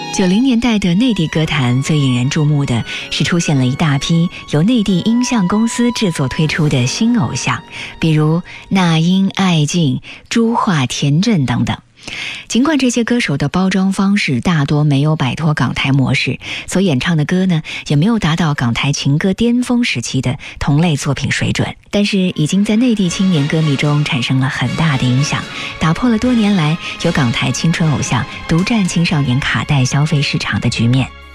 90年代的内地歌坛最引人注目的是出现了一大批由内地音像公司制作推出的新偶像，比如那英、艾静、朱桦、田震等等。尽管这些歌手的包装方式大多没有摆脱港台模式，所演唱的歌呢也没有达到港台情歌巅峰时期的同类作品水准，但是已经在内地青年歌迷中产生了很大的影响，打破了多年来由港台青春偶像独占青少年卡带消费市场的局面。